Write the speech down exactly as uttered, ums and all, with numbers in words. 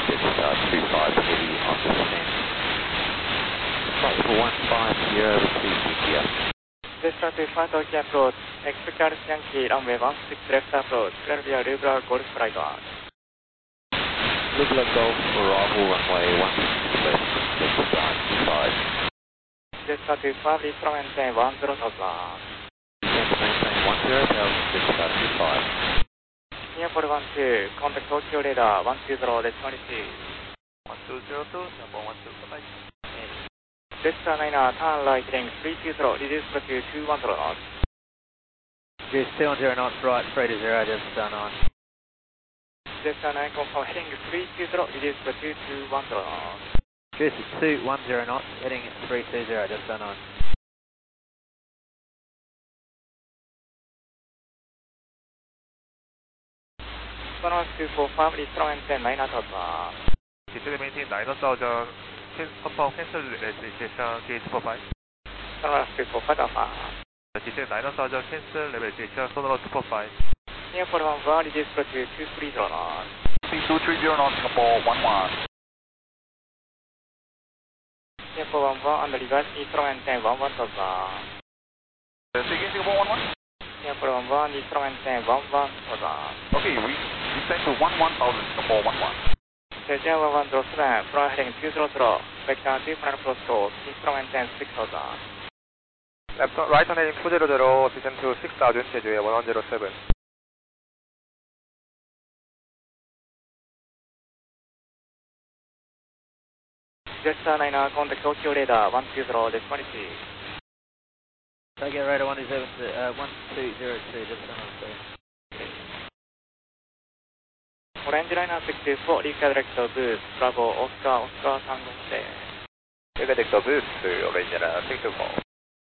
Jetstar two five heavy on the descent. Flight level one five zero to Tokyo. Jetstar two five Tokyo approach, expect Alice Yankee runway one six left approach, Clear Lubra Golf flight one. Lubra Golf arrival runway one six left, Jetstar two five. Jetstar two five, lead from maintain one zero thousand. Descent to maintain one zero thousand, Jetstar two five. Singapore one two, contact Tokyo radar one two zero, decimal receive. one two zero two, Singapore one two, bye bye. Jetstar nine, turn right heading three two zero, reduce to two one zero knots. Juice two one zero knots, right three to zero, Jetstar nine. Jetstar nine, confirm heading three two zero, reduce to two two one zero knots. Juice is two one zero knots, heading three two zero, Jetstar nine. Sunrise two four five, lead from maintain nine thousand. Descent maintain nine thousand, confirm cancel registration gate four five. Sunrise two four five Alpha. Descent nine thousand, cancel registration, Sonora two four five. Singapore one one, reduce to two three zero knots. two three zero knots, Singapore one one. Singapore one one, under reverse, lead from maintain one one thousand. Again, Singapore one one. Singapore one one, lead from maintain one one thousand. Okay, we descend to one one thousand, Singapore one one. Jeju one one zero seven, fly heading two zero zero, vector two final close course, lead from maintain six thousand. Left right hand heading two zero zero, descend to six thousand, Jeju one one zero seven. Jetstar nine, contact Tokyo radar one two zero, decimal receive. Tokyo radar one two zero two, uh, one two zero two, Jetstar nine, sorry. Orange liner six two four, Rica director boost, Bravo, Oscar, Oscar three zero. Rica director boost, Orange liner six two four.